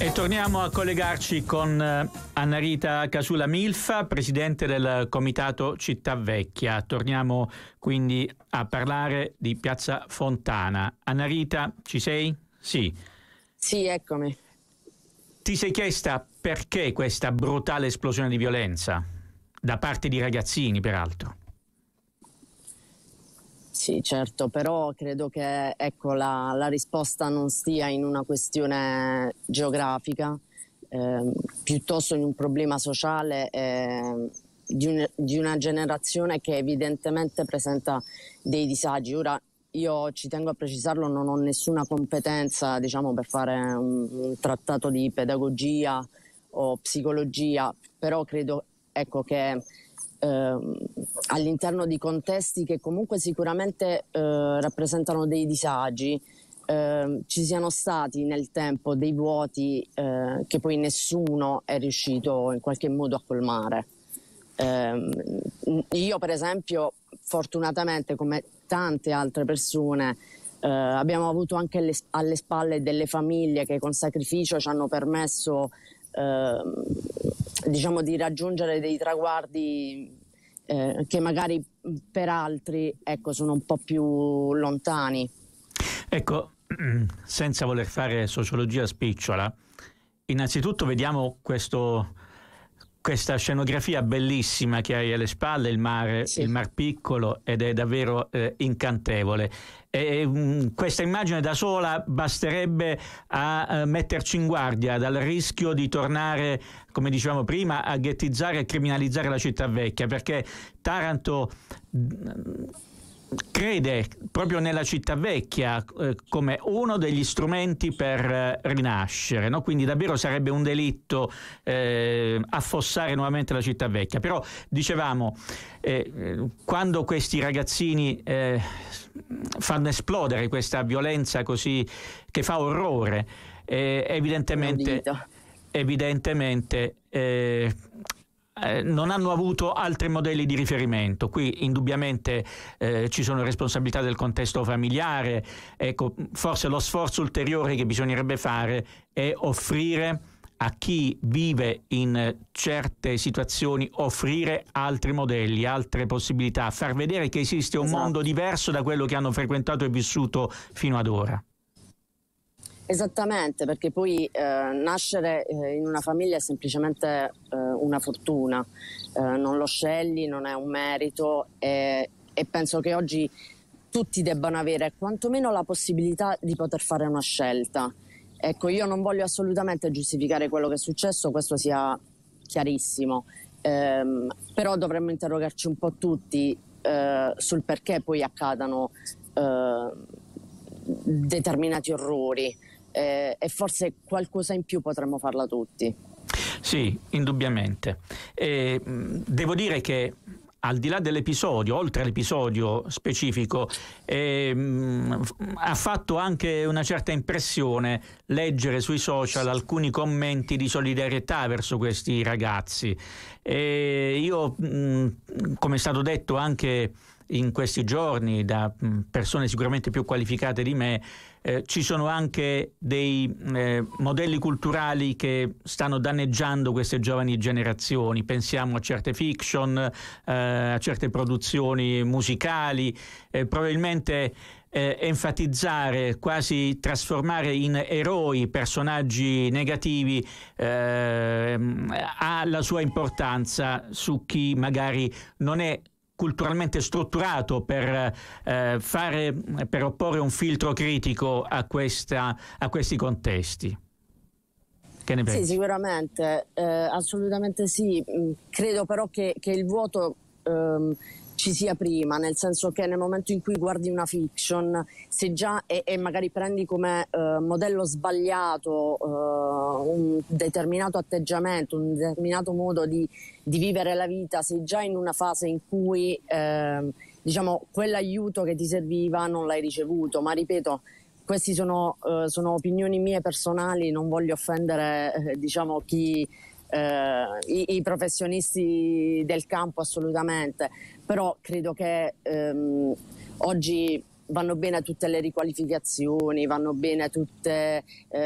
E torniamo a collegarci con Annarita Casula Milfa, presidente del Comitato Città Vecchia. Torniamo quindi a parlare di Piazza Fontana. Annarita, ci sei? Sì. Sì, eccomi. Ti sei chiesta perché questa brutale esplosione di violenza? Da parte di ragazzini, peraltro. Sì, certo, però credo che la risposta non stia in una questione geografica, piuttosto in un problema sociale di una generazione che evidentemente presenta dei disagi. Ora, io ci tengo a precisarlo, non ho nessuna competenza, diciamo, per fare un trattato di pedagogia o psicologia, però credo, che all'interno di contesti che comunque sicuramente rappresentano dei disagi, ci siano stati nel tempo dei vuoti che poi nessuno è riuscito in qualche modo a colmare. Io per esempio, fortunatamente, come tante altre persone, abbiamo avuto anche alle spalle delle famiglie che con sacrificio ci hanno permesso diciamo di raggiungere dei traguardi che magari per altri sono un po' più lontani. Ecco, senza voler fare sociologia spicciola, innanzitutto vediamo questa scenografia bellissima che hai alle spalle, il mare, sì. Il Mar Piccolo, ed è davvero incantevole. Questa immagine da sola basterebbe a metterci in guardia dal rischio di tornare, come dicevamo prima, a ghettizzare e criminalizzare la città vecchia, perché Taranto crede proprio nella città vecchia come uno degli strumenti per rinascere, no? Quindi davvero sarebbe un delitto affossare nuovamente la città vecchia. Però dicevamo, quando questi ragazzini fanno esplodere questa violenza così che fa orrore, evidentemente non hanno avuto altri modelli di riferimento. Qui indubbiamente ci sono responsabilità del contesto familiare. Ecco, forse lo sforzo ulteriore che bisognerebbe fare è offrire a chi vive in certe situazioni, offrire altri modelli, altre possibilità, far vedere che esiste un mondo diverso da quello che hanno frequentato e vissuto fino ad ora. Esattamente, perché poi nascere in una famiglia è semplicemente una fortuna, non lo scegli, non è un merito, e penso che oggi tutti debbano avere quantomeno la possibilità di poter fare una scelta. Ecco, io non voglio assolutamente giustificare quello che è successo, questo sia chiarissimo, però dovremmo interrogarci un po' tutti sul perché poi accadano determinati orrori. E forse qualcosa in più potremmo farla tutti. Sì, indubbiamente. Devo dire che al di là dell'episodio, oltre all'episodio specifico, ha fatto anche una certa impressione leggere sui social alcuni commenti di solidarietà verso questi ragazzi. Io, come è stato detto anche in questi giorni da persone sicuramente più qualificate di me, ci sono anche dei modelli culturali che stanno danneggiando queste giovani generazioni. Pensiamo a certe fiction, a certe produzioni musicali, probabilmente enfatizzare, quasi trasformare in eroi personaggi negativi ha la sua importanza su chi magari non è culturalmente strutturato per opporre un filtro critico a questi contesti. Che ne pensi? Sì, sicuramente, assolutamente sì. Credo però che il vuoto ci sia prima, nel senso che nel momento in cui guardi una fiction, se già e magari prendi come modello sbagliato un determinato atteggiamento, un determinato modo di vivere la vita, sei già in una fase in cui diciamo quell'aiuto che ti serviva non l'hai ricevuto. Ma ripeto, questi sono opinioni mie personali, non voglio offendere diciamo i professionisti del campo assolutamente, però credo che oggi vanno bene tutte le riqualificazioni, vanno bene tutte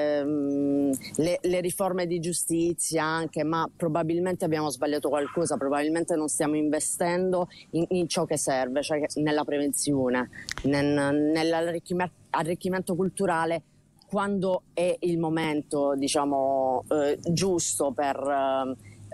le riforme di giustizia anche, ma probabilmente abbiamo sbagliato qualcosa, probabilmente non stiamo investendo in ciò che serve, cioè nella prevenzione, nell'arricchimento culturale, quando è il momento, diciamo, giusto per